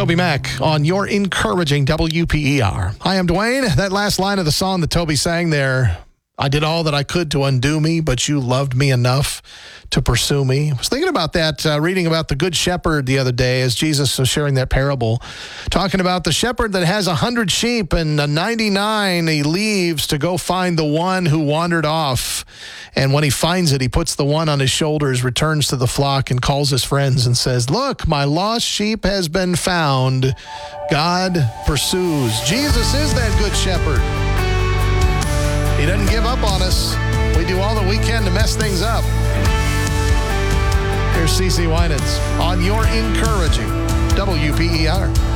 Toby Mack on your encouraging WPER. Hi, I'm Dwayne. That last line of the song that Toby sang there, I did all that I could to undo me, but you loved me enough to pursue me. I was thinking about that, reading about the Good Shepherd the other day as Jesus was sharing that parable, talking about the shepherd that has 100 sheep and 99 he leaves to go find the one who wandered off. And when he finds it, he puts the one on his shoulders, returns to the flock, and calls his friends and says, "Look, my lost sheep has been found." God pursues. Jesus is that Good Shepherd. He doesn't give up on us. We do all that we can to mess things up. Here's CeCe Winans on your encouraging WPER.